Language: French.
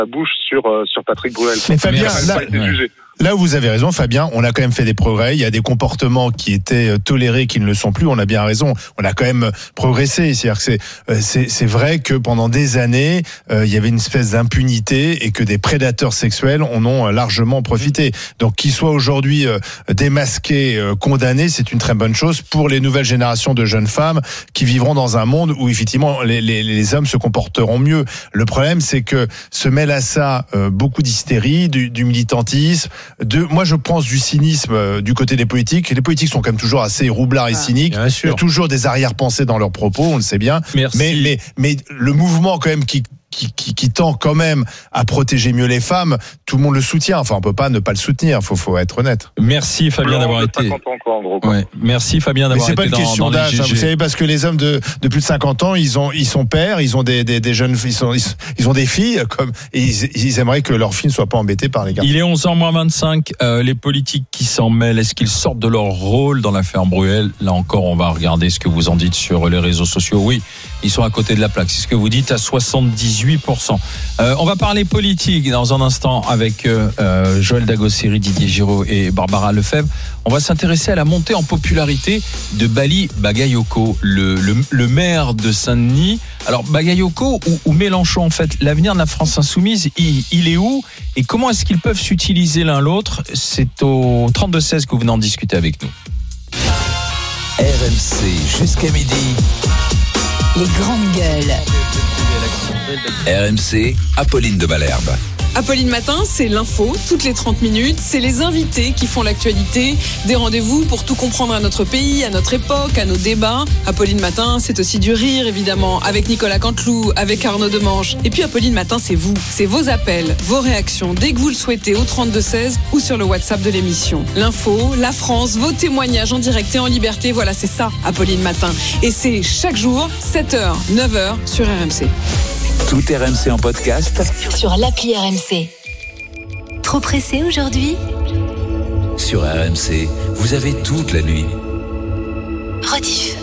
la bouche sur Patrick Bruel. Mais Fabien, là où vous avez raison, Fabien, on a quand même fait des progrès. Il y a des comportements qui étaient tolérés qui ne le sont plus. On a bien raison. On a quand même progressé. C'est-à-dire que c'est vrai que pendant des années, il y avait une espèce d'impunité et que des prédateurs sexuels en ont largement profité. Donc, qu'ils soient aujourd'hui démasqués, condamnés, c'est une très bonne chose pour les nouvelles générations de jeunes femmes qui vivront dans un monde où effectivement les hommes se comporteront mieux. Le problème, c'est que se mêle à ça beaucoup d'hystérie, du militantisme, moi je pense du cynisme du côté des politiques. Les politiques sont quand même toujours assez roublards et cyniques. Il y a toujours des arrière-pensées dans leurs propos, on le sait bien. Merci. Mais le mouvement quand même qui tend quand même à protéger mieux les femmes, tout le monde le soutient. Enfin, on peut pas ne pas le soutenir. Faut être honnête. Merci Fabien d'avoir été. Ouais. Merci Fabien d'avoir été. Mais c'est pas une question d'âge. Vous savez, parce que les hommes de plus de 50 ans, ils sont pères, ils ont des jeunes, ils ont des filles, et ils aimeraient que leurs filles ne soient pas embêtées par les garçons. Il est 11h moins 25. Les politiques qui s'en mêlent, est-ce qu'ils sortent de leur rôle dans l'affaire Bruel? Là encore, on va regarder ce que vous en dites sur les réseaux sociaux. Oui, ils sont à côté de la plaque. C'est ce que vous dites à 78%. On va parler politique dans un instant avec Joël Dagossiri, Didier Giraud et Barbara Lefebvre. On va s'intéresser à la montée en popularité de Bali Bagayoko, le maire de Saint-Denis. Alors Bagayoko ou Mélenchon, en fait, l'avenir de la France insoumise, il est où et comment est-ce qu'ils peuvent s'utiliser l'un l'autre? C'est au 32-16 que vous venez en discuter avec nous. RMC jusqu'à midi. Les grandes gueules. RMC, Apolline de Malherbe. Apolline Matin, c'est l'info, toutes les 30 minutes. C'est les invités qui font l'actualité. Des rendez-vous pour tout comprendre à notre pays, à notre époque, à nos débats. Apolline Matin, c'est aussi du rire, évidemment, avec Nicolas Canteloup, avec Arnaud Demange. Et puis Apolline Matin, c'est vous. C'est vos appels, vos réactions, dès que vous le souhaitez, au 32-16 ou sur le WhatsApp de l'émission. L'info, la France, vos témoignages en direct et en liberté. Voilà, c'est ça, Apolline Matin. Et c'est chaque jour, 7h, 9h sur RMC. Tout RMC en podcast sur l'appli RMC. Trop pressé aujourd'hui? Sur RMC, vous avez toute la nuit. Rediff.